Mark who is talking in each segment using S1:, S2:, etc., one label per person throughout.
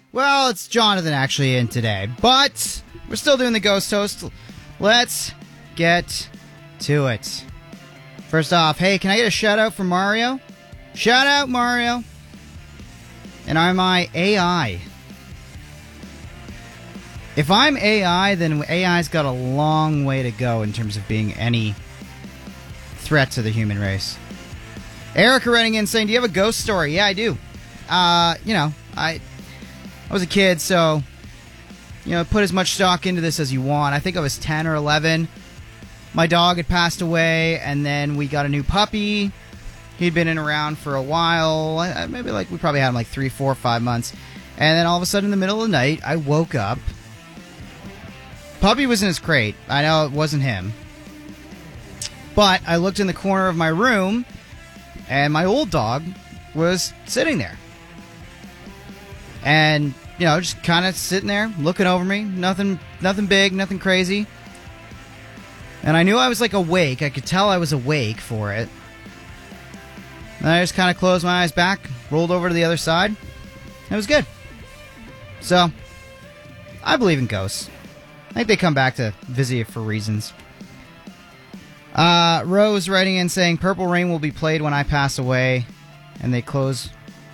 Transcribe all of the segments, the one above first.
S1: Well, it's Jonathan actually in today, but we're still doing the Ghost Toast. Let's get to it. First off, hey, can I get a shout out from Mario? Shout out, Mario. And am I AI? If I'm AI, then AI's got a long way to go in terms of being any threat to the human race. Erica writing in saying, do you have a ghost story? Yeah, I do. I was a kid, so, put as much stock into this as you want. I think I was 10 or 11. My dog had passed away, and then we got a new puppy. He'd been around for a while. We probably had him 3, 4, 5 months. And then all of a sudden, in the middle of the night, I woke up. Puppy was in his crate. I know it wasn't him. But I looked in the corner of my room, and my old dog was sitting there. And, just kind of sitting there, looking over me. Nothing big, nothing crazy. And I knew I was awake. I could tell I was awake for it. And I just kind of closed my eyes back, rolled over to the other side. And it was good. So, I believe in ghosts. I think they come back to visit you for reasons. Rose writing in saying, Purple Rain will be played when I pass away. And they close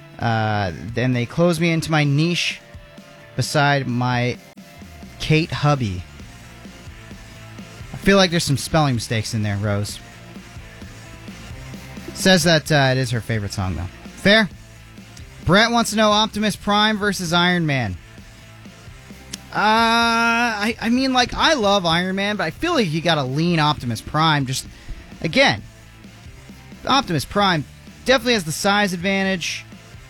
S1: me into my niche beside my Kate hubby. I feel like there's some spelling mistakes in there, Rose. Says that it is her favorite song, though. Fair. Brett wants to know Optimus Prime versus Iron Man. I love Iron Man, but I feel like you gotta lean Optimus Prime. Just, again, Optimus Prime definitely has the size advantage.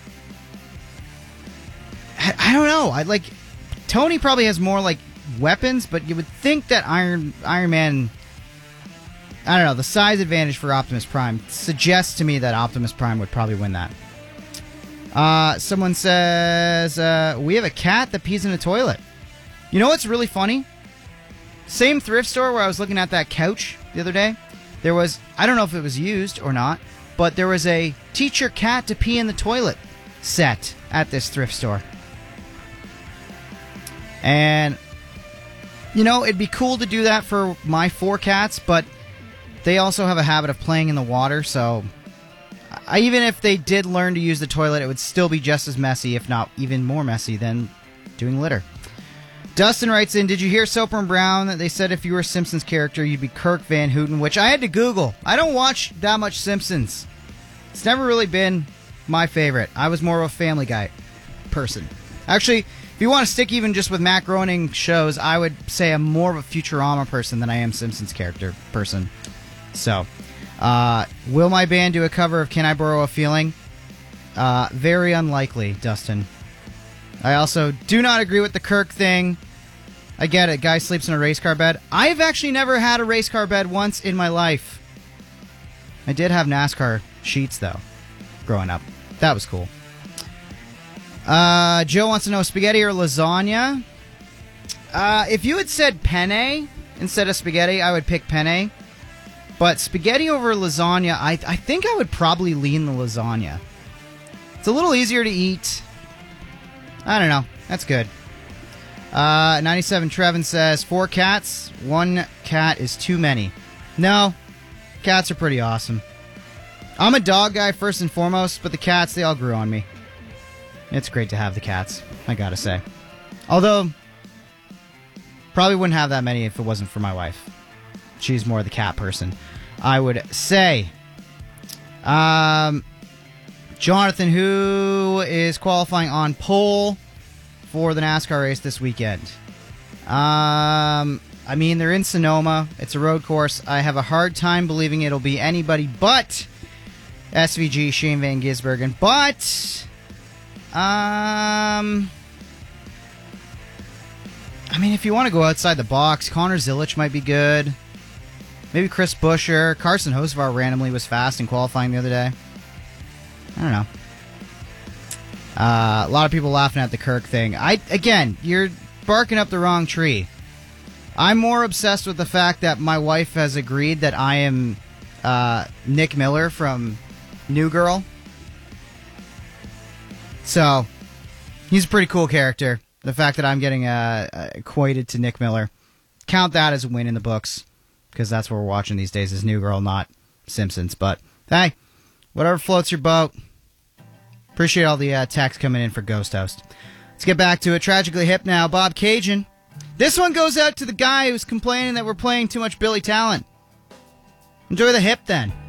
S1: I don't know. Tony probably has more weapons, but you would think that Iron Man. I don't know. The size advantage for Optimus Prime suggests to me that Optimus Prime would probably win that. Someone says we have a cat that pees in a toilet. You know what's really funny? Same thrift store where I was looking at that couch the other day. There was, I don't know if it was used or not, but there was a teach your cat to pee in the toilet set at this thrift store. And, it'd be cool to do that for my 4 cats, but they also have a habit of playing in the water, so even if they did learn to use the toilet, it would still be just as messy, if not even more messy, than doing litter. Dustin writes in, did you hear Soper and Brown that they said if you were a Simpsons character, you'd be Kirk Van Houten, which I had to Google. I don't watch that much Simpsons. It's never really been my favorite. I was more of a Family Guy person. Actually, if you want to stick even just with Matt Groening shows, I would say I'm more of a Futurama person than I am Simpsons character person. So, will my band do a cover of Can I Borrow a Feeling? Very unlikely, Dustin. I also do not agree with the Kirk thing. I get it, guy sleeps in a race car bed. I've actually never had a race car bed once in my life. I did have NASCAR sheets, though, growing up. That was cool. Joe wants to know spaghetti or lasagna. If you had said penne instead of spaghetti, I would pick penne. But spaghetti over lasagna, I think I would probably lean the lasagna. It's a little easier to eat. I don't know. That's good. 97 Trevin says, 4 cats, 1 cat is too many. No, cats are pretty awesome. I'm a dog guy first and foremost, but the cats, they all grew on me. It's great to have the cats, I gotta say. Although, probably wouldn't have that many if it wasn't for my wife. She's more the cat person, I would say. Jonathan, who is qualifying on pole for the NASCAR race this weekend? They're in Sonoma. It's a road course. I have a hard time believing it'll be anybody but SVG, Shane Van Gisbergen. But, if you want to go outside the box, Connor Zilich might be good. Maybe Chris Buescher. Carson Hocevar randomly was fast in qualifying the other day. I don't know. A lot of people laughing at the Kirk thing. Again, you're barking up the wrong tree. I'm more obsessed with the fact that my wife has agreed that I am Nick Miller from New Girl. So, He's a pretty cool character. The fact that I'm getting equated to Nick Miller, count that as a win in the books, because that's what we're watching these days is New Girl, not Simpsons. But hey, whatever floats your boat. Appreciate all the texts coming in for Ghost Host. Let's get back to it. Tragically Hip now, Bob Cajun. This one goes out to the guy who's complaining that we're playing too much Billy Talent. Enjoy the hip then.